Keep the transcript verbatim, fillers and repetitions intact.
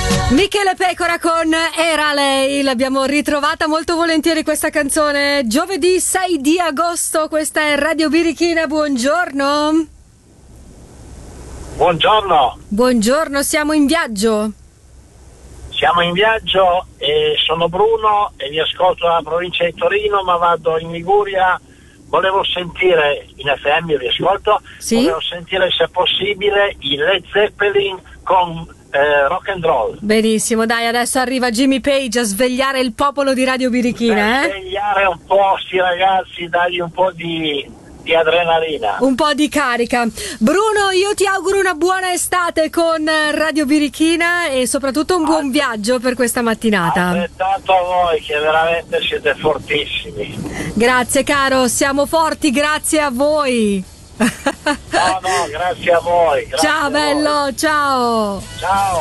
Michele Pecora con Era Lei, l'abbiamo ritrovata molto volentieri questa canzone. Giovedì sei di agosto, questa è Radio Birichina, buongiorno. Buongiorno. Buongiorno, siamo in viaggio. Siamo in viaggio e sono Bruno e vi ascolto dalla provincia di Torino, ma vado in Liguria. Volevo sentire, in F M vi ascolto, sì? Volevo sentire se è possibile i Led Zeppelin con eh, rock and roll. Benissimo, dai, adesso arriva Jimmy Page a svegliare il popolo di Radio Birichina, per eh? svegliare un po' sti ragazzi, dargli un po' di, di adrenalina. Un po' di carica. Bruno, io ti auguro una buona estate con Radio Birichina e soprattutto un buon viaggio per questa mattinata. Altrettanto a voi, che veramente siete fortissimi. Grazie caro, siamo forti grazie a voi. No, no, grazie a voi. Grazie ciao a bello, voi. ciao. Ciao.